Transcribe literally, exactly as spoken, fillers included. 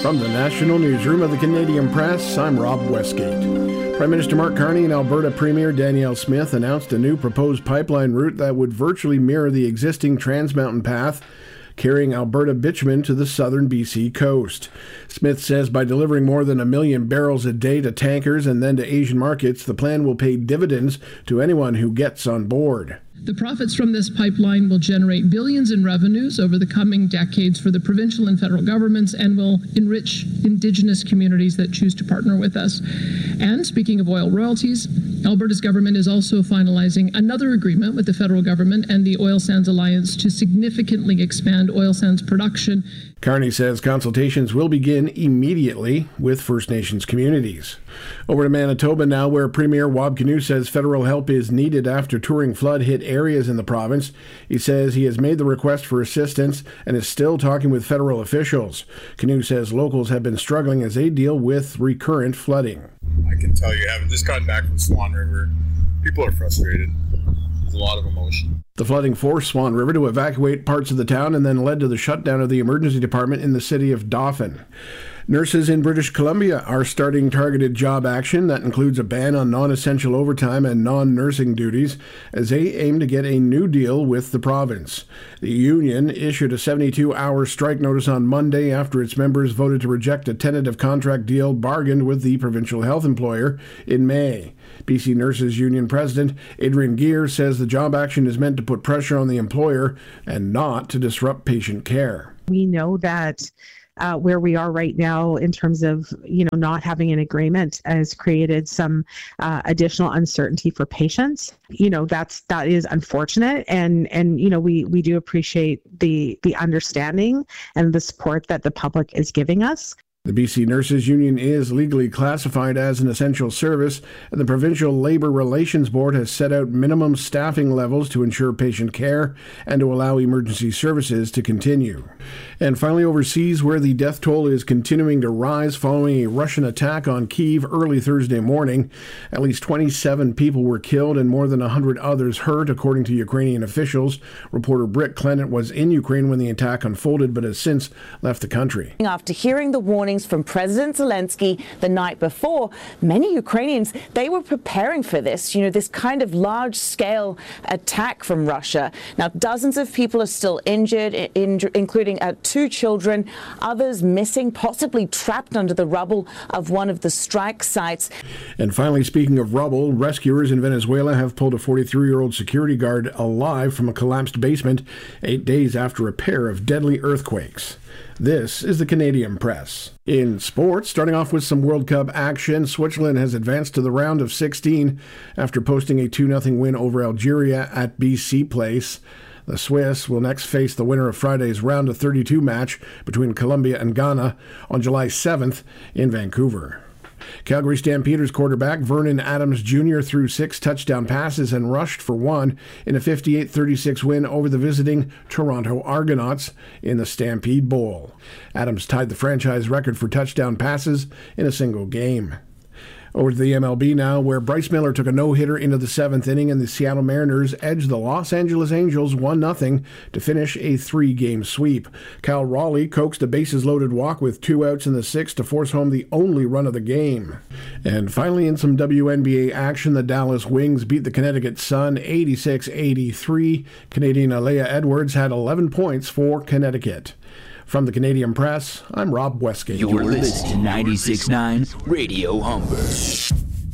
From the National Newsroom of the Canadian Press, I'm Rob Westgate. Prime Minister Mark Carney and Alberta Premier Danielle Smith announced a new proposed pipeline route that would virtually mirror the existing Trans Mountain Path, carrying Alberta bitumen to the southern B C coast. Smith says by delivering more than a million barrels a day to tankers and then to Asian markets, the plan will pay dividends to anyone who gets on board. The profits from this pipeline will generate billions in revenues over the coming decades for the provincial and federal governments and will enrich Indigenous communities that choose to partner with us. And speaking of oil royalties, Alberta's government is also finalizing another agreement with the federal government and the Oil Sands Alliance to significantly expand oil sands production. Carney says consultations will begin immediately with First Nations communities. Over to Manitoba now, where Premier Wab Kinew says federal help is needed after touring flood-hit areas in the province. He says he has made the request for assistance and is still talking with federal officials. Kinew says locals have been struggling as they deal with recurrent flooding. I can tell you, having just gotten back from Swan River, people are frustrated. There's a lot of emotion. The flooding forced Swan River to evacuate parts of the town and then led to the shutdown of the emergency department in the city of Dauphin. Nurses in British Columbia are starting targeted job action that includes a ban on non-essential overtime and non-nursing duties as they aim to get a new deal with the province. The union issued a seventy-two hour strike notice on Monday after its members voted to reject a tentative contract deal bargained with the provincial health employer in May. B C Nurses Union President Adrian Geer says the job action is meant to put pressure on the employer and not to disrupt patient care. We know that Uh, where we are right now in terms of, you know, not having an agreement has created some uh, additional uncertainty for patients. You know, that's that is unfortunate, and and you know we we do appreciate the the understanding and the support that the public is giving us. The B C Nurses Union is legally classified as an essential service, and the Provincial Labour Relations Board has set out minimum staffing levels to ensure patient care and to allow emergency services to continue. And finally, overseas, where the death toll is continuing to rise following a Russian attack on Kyiv early Thursday morning. At least twenty-seven people were killed and more than one hundred others hurt, according to Ukrainian officials. Reporter Britt Clement was in Ukraine when the attack unfolded, but has since left the country. After hearing the warning from President Zelensky the night before, many Ukrainians, they were preparing for this, you know, this kind of large-scale attack from Russia. Now, dozens of people are still injured, in, including uh, two children, others missing, possibly trapped under the rubble of one of the strike sites. And finally, speaking of rubble, rescuers in Venezuela have pulled a forty-three-year-old security guard alive from a collapsed basement eight days after a pair of deadly earthquakes. This is the Canadian Press. In sports, starting off with some World Cup action, Switzerland has advanced to the round of sixteen after posting a two nothing win over Algeria at B C Place. The Swiss will next face the winner of Friday's round of thirty-two match between Colombia and Ghana on July seventh in Vancouver. Calgary Stampeders quarterback Vernon Adams Junior threw six touchdown passes and rushed for one in a fifty-eight thirty-six win over the visiting Toronto Argonauts in the Stampede Bowl. Adams tied the franchise record for touchdown passes in a single game. Over to the M L B now, where Bryce Miller took a no-hitter into the seventh inning and the Seattle Mariners edged the Los Angeles Angels one nothing to finish a three-game sweep. Cal Raleigh coaxed a bases-loaded walk with two outs in the sixth to force home the only run of the game. And finally, in some W N B A action, the Dallas Wings beat the Connecticut Sun eighty-six eighty-three. Canadian Alea Edwards had eleven points for Connecticut. From the Canadian Press, I'm Rob Westgate. You're listening to ninety-six point nine Radio Humber.